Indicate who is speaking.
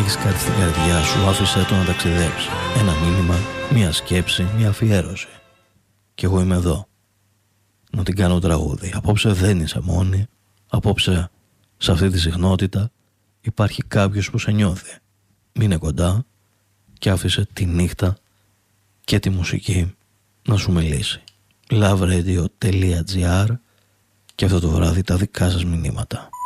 Speaker 1: έχεις κάτι στην καρδιά σου, άφησέ το να ταξιδέψει. Ένα μήνυμα, μια σκέψη, μια αφιέρωση. Κι εγώ είμαι εδώ. Να την κάνω τραγούδι. Απόψε δεν είσαι μόνη. Απόψε σε αυτή τη συχνότητα υπάρχει κάποιος που σε νιώθει. Μείνε κοντά και άφησε τη νύχτα και τη μουσική να σου μιλήσει. Loveradio.gr και αυτό το βράδυ τα δικά σας μηνύματα.